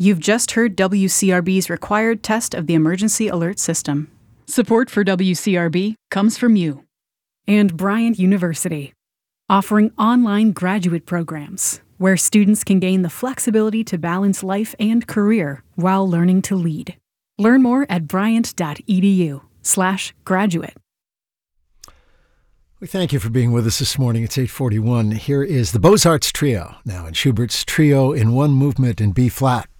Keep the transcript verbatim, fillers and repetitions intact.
You've just heard W C R B's required test of the emergency alert system. Support for W C R B comes from you. And Bryant University, offering online graduate programs where students can gain the flexibility to balance life and career while learning to lead. Learn more at bryant.edu slash graduate. We thank you for being with us this morning. It's eight forty-one. Here is the Beaux-Arts Trio, now in Schubert's Trio in One Movement in B-flat.